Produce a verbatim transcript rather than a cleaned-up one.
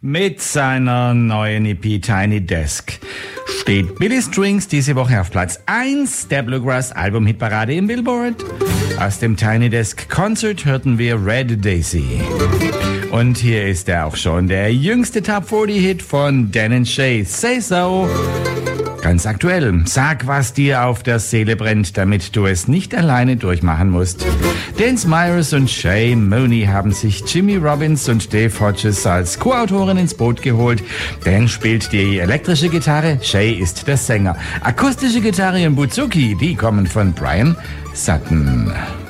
Mit seiner neuen E P Tiny Desk steht Billy Strings diese Woche auf Platz eins der Bluegrass-Album-Hitparade im Billboard. Aus dem Tiny Desk Concert hörten wir Red Daisy. Und hier ist er auch schon, der jüngste Top vierzig Hit von Dan and Shay, Say So. Ganz aktuell, sag, was dir auf der Seele brennt, damit du es nicht alleine durchmachen musst. Dance Myers und Shay Mooney haben sich Jimmy Robbins und Dave Hodges als Co-Autoren ins Boot geholt. Dan spielt die elektrische Gitarre, Shay ist der Sänger. Akustische Gitarre und Bouzouki, die kommen von Brian Sutton.